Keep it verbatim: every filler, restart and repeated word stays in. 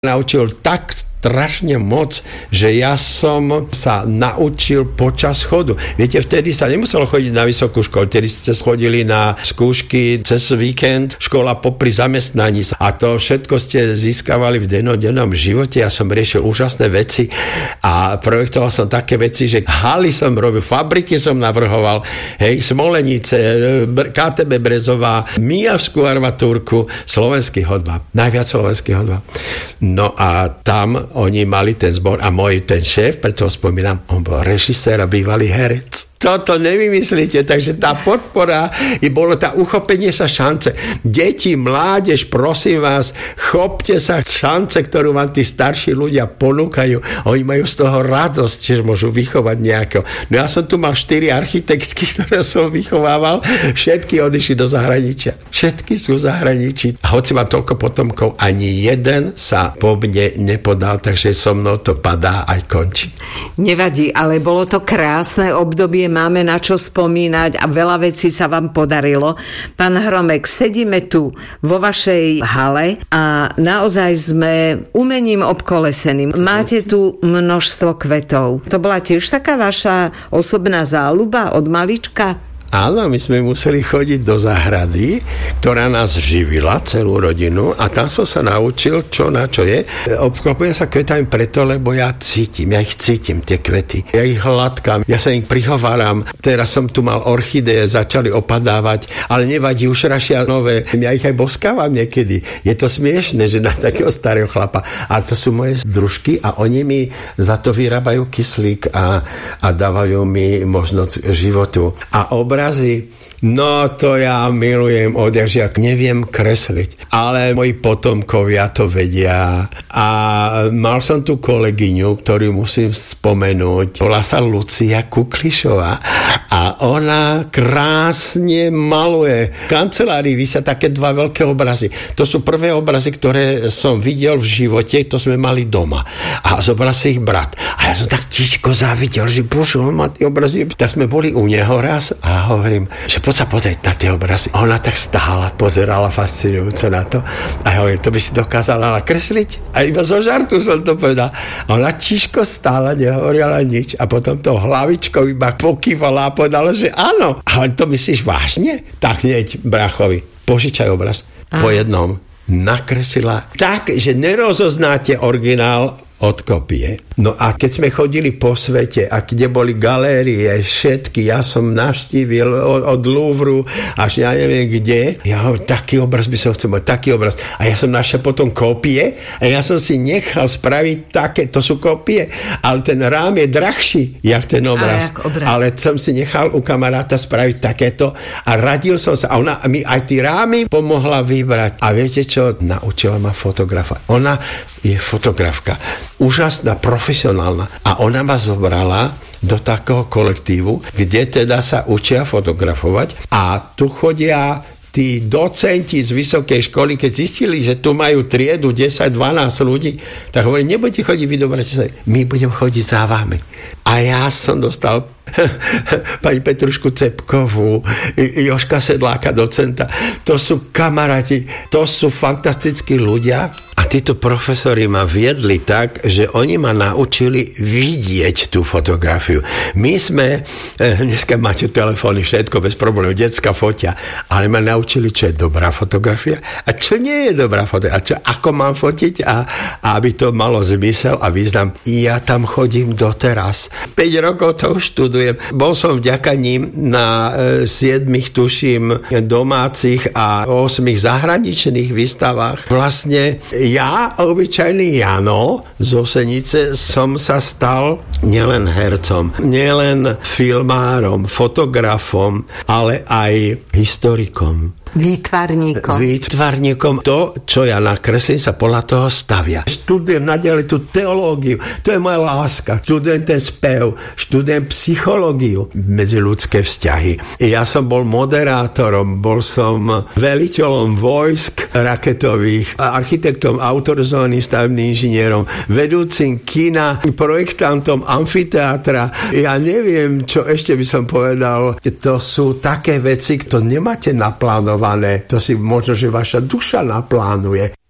naučil tak strašne moc, že ja som sa naučil počas chodu. Viete, vtedy sa nemuselo chodiť na vysokú školu, vtedy ste chodili na skúšky cez víkend, škola popri zamestnaní. A to všetko ste získavali v dennodennom živote. Ja som riešil úžasné veci a projektoval som také veci, že haly som robil, fabriky som navrhoval, hej, Smolenice, ká té bé Brezová, Mijavskú armatúrku, slovenský hudba, najviac slovenský hudba. No a tam oni mali ten zbor a môj ten šéf, preto ho spomínam, on bol režisér a bývalý herec. Toto nevymyslíte, takže tá podpora i bolo tá uchopenie sa šance. Deti, mládež, prosím vás, chopte sa šance, ktorú vám tí starší ľudia ponúkajú. Oni majú z toho radosť, že môžu vychovať nejakého. No ja som tu mal štyri architektky, ktoré som vychovával, všetky odišli do zahraničia. Všetky sú v zahraničí. A hoci mám toľko potomkov, ani jeden sa po mne nepodal, takže so mnou to padá aj končí. Nevadí, ale bolo to krásne obdobie, máme na čo spomínať a veľa vecí sa vám podarilo. Pán Hromek, sedíme tu vo vašej hale a naozaj sme umením obkoleseným. Máte tu množstvo kvetov. To bola tiež taká vaša osobná záľuba od malička? Áno, my sme museli chodiť do záhrady, ktorá nás živila, celú rodinu, a tam som sa naučil, čo na čo je. Obklopujem sa kvetami preto, lebo ja cítim, ja ich cítim, tie kvety. Ja ich hladkám, ja sa im prihováram. Teraz som tu mal orchideje, začali opadávať, ale nevadí, už rašia nové. Ja ich aj boskávam niekedy. Je to smiešne, že na takého starého chlapa. Ale to sú moje družky a oni mi za to vyrábajú kyslík a, a dávajú mi možnosť životu. A obraz Obrazy, no to ja milujem odjakžiak, neviem kresliť, ale moji potomkovia to vedia. A mal som tu kolegyňu, ktorú musím spomenúť, volá sa Lucia Kuklišová a ona krásne maluje. V kancelárii vysia také dva veľké obrazy. To sú prvé obrazy, ktoré som videl v živote, to sme mali doma. A zobral si ich brat. A ja som tak tiško závidel, že bože, on má tie obrazy. Tak sme boli u neho raz a hovorím, že poď sa pozrieť na tie obrazy. Ona tak stála, pozerala fascinujúco na to. A ja hovorím, to by si dokázala nakresliť? A iba zo žartu som to povedal. A ona tiško stála, nehovorila nič. A potom to hlavičkou iba pokývala a povedala, že áno. Ale to myslíš vážne? Tak hneď brachovi, požičaj obraz. Aha. Po jednom nakreslila tak, že nerozoznáte originál od kopie. No a keď sme chodili po svete a kde boli galérie, všetky, ja som navštívil od, od Louvru až ja neviem kde, ja hovorím, taký obraz by som chcel mať, taký obraz. A ja som našiel potom kópie a ja som si nechal spraviť také, to sú kópie, ale ten rám je drahší, jak ten obraz. obraz. Ale som si nechal u kamaráta spraviť takéto a radil som sa. A ona mi aj tí rámy pomohla vybrať. A viete čo? Naučila ma fotografovať. Ona je fotografka. Úžasná, profesionálna. A ona ma zobrala do takého kolektívu, kde teda sa učia fotografovať a tu chodia tí docenti z vysokej školy, keď zistili, že tu majú triedu desať dvanásť ľudí, tak hovorí, nebudete chodiť vy do Bratislavy, my budeme chodiť za vami. A ja som dostal pani Petrušku Cepkovú, Jožka Sedláka, docenta. To sú kamaráti, to sú fantastickí ľudia a títo profesori ma viedli tak, že oni ma naučili vidieť tú fotografiu. My sme, dneska máte telefóny, všetko bez problémov, decka fotia, ale ma naučili, čo je dobrá fotografia a čo nie je dobrá fotografia a čo, ako mám fotiť a, a aby to malo zmysel a význam. Ja tam chodím doteraz. päť rokov to už študujem. Bol som vďaka ním na siedmich, tuším, domácich a osmých zahraničných výstavách. Vlastne ja, obyčajný Jano z Osenice, som sa stal nielen hercom, nielen filmárom, fotografom, ale aj historikom. Výtvarníkom. Výtvarníkom. To, čo ja nakreslím, sa podľa toho stavia. Študujem naďalej tú teológiu. To je moja láska. Študujem ten spev. Študujem psychológiu. Medziľudské vzťahy. Ja som bol moderátorom, bol som veliteľom vojsk raketových, architektom, autorizovaným stavebným inžinierom, vedúcim kina, projektantom amfiteátra. Ja neviem, čo ešte by som povedal. To sú také veci, to nemáte naplánované. To si možno, že vaša duša naplánuje.